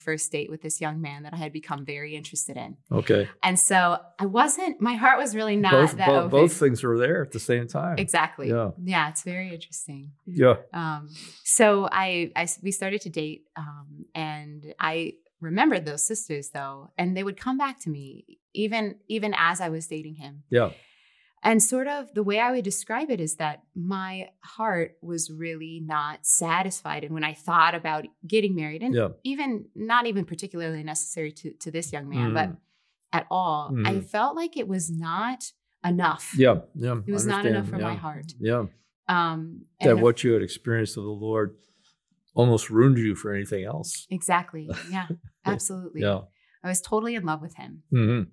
first date with this young man that I had become very interested in. Okay. And so my heart was really not Both, that both, open. both things are there at the same time. Exactly. Yeah. Yeah. It's very interesting. Yeah. So we started to date, and I remembered those sisters though, and they would come back to me even as I was dating him. Yeah. And sort of the way I would describe it is that my heart was really not satisfied. And when I thought about getting married, and even not even particularly necessary to this young man, but at all, I felt like it was not enough. Yeah. Yeah. It was not enough for my heart. Yeah. That what you had experienced of the Lord almost ruined you for anything else. Exactly. Yeah, absolutely. Yeah. I was totally in love with him.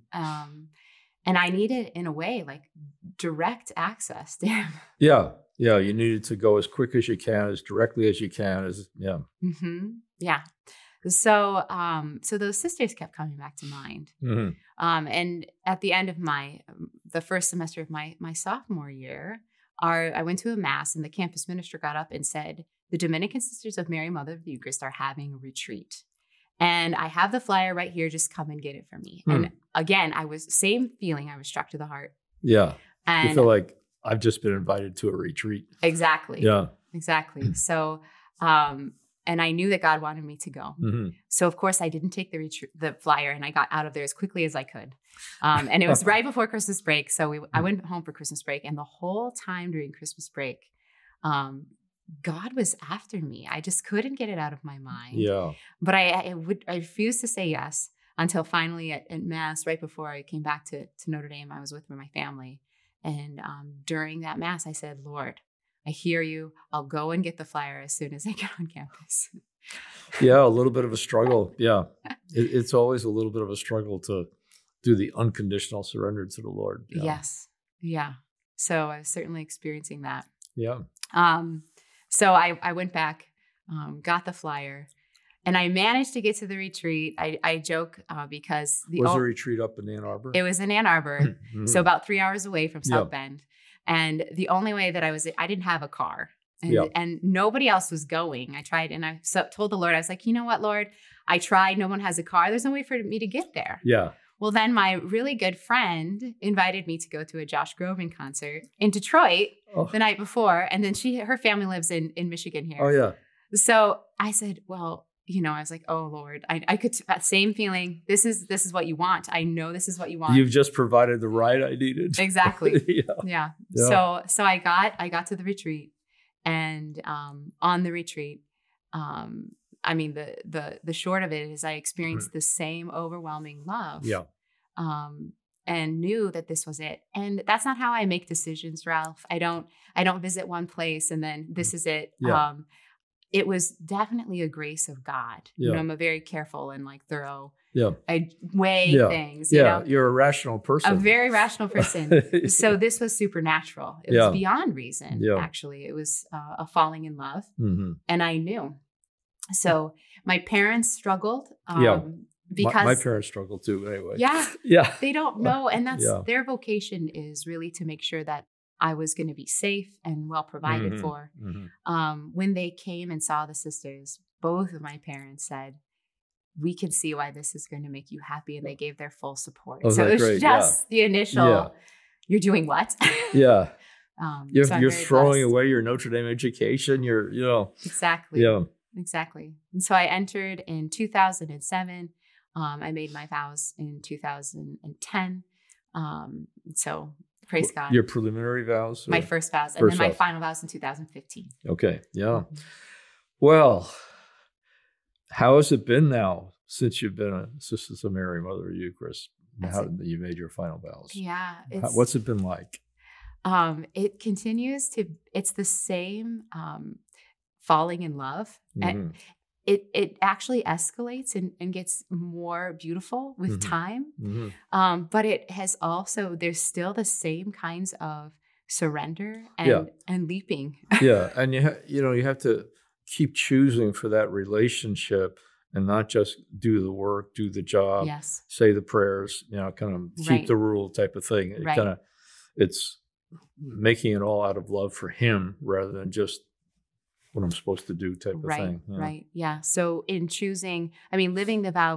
And I needed, in a way, like direct access to him. Yeah. Yeah. You needed to go as quick as you can, as directly as you can. Yeah. So, so those sisters kept coming back to mind. And at the end of the first semester of my sophomore year, I went to a mass, and the campus minister got up and said, "The Dominican Sisters of Mary, Mother of the Eucharist, are having a retreat. And I have the flyer right here. Just come and get it from me." And again, same feeling. I was struck to the heart. Yeah. And you feel like I've just been invited to a retreat. Exactly. Yeah. Exactly. So, and I knew that God wanted me to go. So of course I didn't take the flyer, and I got out of there as quickly as I could. And it was right before Christmas break. So I went home for Christmas break, and the whole time during Christmas break, God was after me. I just couldn't get it out of my mind. Yeah. But I refused to say yes until finally at Mass, right before I came back to Notre Dame, I was with my family. And during that Mass, I said, "Lord, I hear you. I'll go and get the flyer as soon as I get on campus." Yeah, a little bit of a struggle. Yeah. It's always a little bit of a struggle to do the unconditional surrender to the Lord. Yeah. Yes. Yeah. So I was certainly experiencing that. Yeah. So I went back, got the flyer, and I managed to get to the retreat. I joke because was the retreat up in Ann Arbor? It was in Ann Arbor, so about 3 hours away from South Bend. And the only way that I didn't have a car, and nobody else was going. I tried, and I told the Lord, I was like, "You know what, Lord? I tried. No one has a car. There's no way for me to get there." Yeah. Well, then my really good friend invited me to go to a Josh Groban concert in Detroit the night before. And then her family lives in Michigan here. Oh, yeah. So I said, well, I was like, "Oh, Lord, I could, that same feeling. This is what you want. I know this is what you want. You've just provided the ride I needed." Exactly. Yeah. So I got to the retreat, and on the retreat, I mean, the short of it is I experienced the same overwhelming love. Yeah. And knew that this was it. And that's not how I make decisions, Ralph. I don't visit one place and then this is it. Yeah. It was definitely a grace of God. Yeah. I'm a very careful and thorough. Yeah. I weigh things. You're a rational person. A very rational person. So this was supernatural. It was beyond reason. Yeah. Actually, it was a falling in love, and I knew. So my parents struggled. Because my parents struggled too. Anyway. Yeah. They don't know, and that's their vocation is really to make sure that I was going to be safe and well provided for. When they came and saw the sisters, both of my parents said, "We can see why this is going to make you happy," and they gave their full support. Oh, so it was great? just the initial. You're doing what? Yeah. You're so throwing away your Notre Dame education. Exactly. Yeah. Exactly. And so I entered in 2007. I made my vows in 2010. So praise God. Your preliminary vows? My first vows. And then my final vows in 2015. Okay. Yeah. Well, how has it been now since you've been a Sisters of Mary, Mother of the Eucharist? How you made your final vows? Yeah. What's it been like? It continues to, it's the same falling in love. And it actually escalates and gets more beautiful with time. But it has also, there's still the same kinds of surrender and leaping. Yeah. And you have to keep choosing for that relationship and not just do the work, do the job, say the prayers, kind of keep the rule type of thing. It's making it all out of love for him rather than just what I'm supposed to do type of thing. Right. Yeah. So in choosing, I mean, living the vow